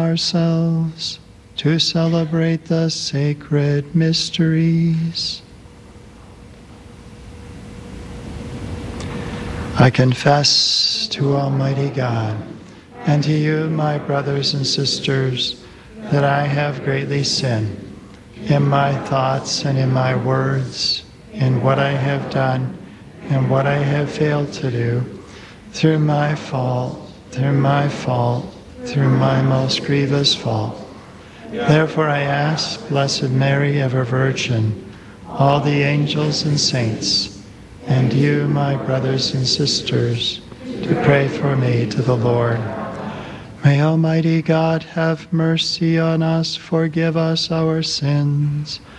ourselves to celebrate the sacred mysteries. I confess to Almighty God and to you, my brothers and sisters, that I have greatly sinned in my thoughts and in my words, in what I have done and what I have failed to do, through my fault, through my most grievous fault. Therefore I ask, Blessed Mary, ever Virgin, all the angels and saints, and you, my brothers and sisters, to pray for me to the Lord. May Almighty God have mercy on us, forgive us our sins,